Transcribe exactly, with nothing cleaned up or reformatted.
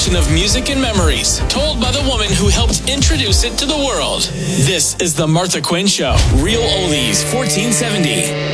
collection of music and memories told by the woman who helped introduce it to the world. This is The Martha Quinn Show. Real Oldies fourteen seventy.